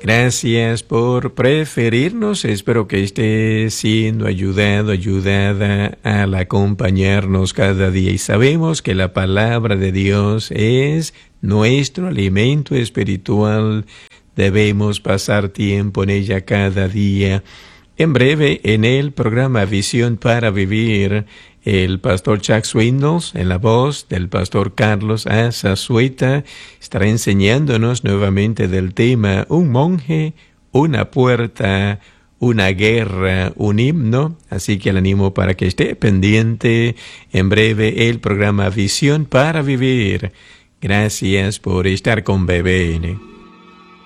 Gracias por preferirnos. Espero que esté siendo ayudada al acompañarnos cada día. Y sabemos que la palabra de Dios es nuestro alimento espiritual. Debemos pasar tiempo en ella cada día. En breve, en el programa Visión para Vivir, el pastor Chuck Swindoll, en la voz del pastor Carlos Azazueta, estará enseñándonos nuevamente del tema Un monje, una puerta, una guerra, un himno. Así que le animo para que esté pendiente. En breve, el programa Visión para Vivir. Gracias por estar con BBN.